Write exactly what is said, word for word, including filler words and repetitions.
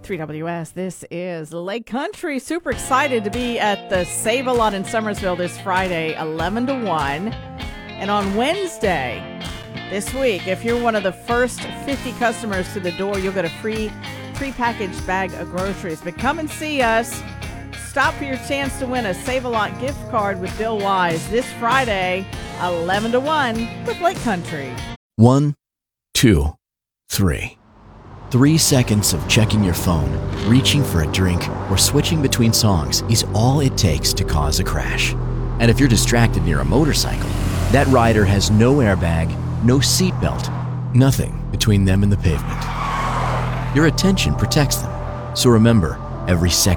three W S, this is Lake Country. Super excited to be at the Save-A-Lot in Summersville this Friday, eleven to one. And on Wednesday this week, if you're one of the first fifty customers to the door, you'll get a free prepackaged bag of groceries. But come and see us. Stop for your chance to win a Save-A-Lot gift card with Bill Wise this Friday, eleven to one with Lake Country. One, two, three. Three seconds of checking your phone, reaching for a drink, or switching between songs is all it takes to cause a crash. And if you're distracted near a motorcycle, that rider has no airbag, no seatbelt, nothing between them and the pavement. Your attention protects them. So remember, every second